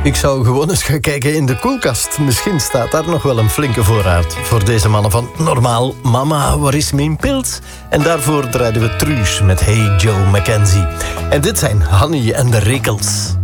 Ik zou gewoon eens gaan kijken in de koelkast. Misschien staat daar nog wel een flinke voorraad voor deze mannen van Normaal. Mama, waar is mijn pils? En daarvoor draaiden we Truus met Hey Joe Mackenzie. En dit zijn Hanny en de Rekels.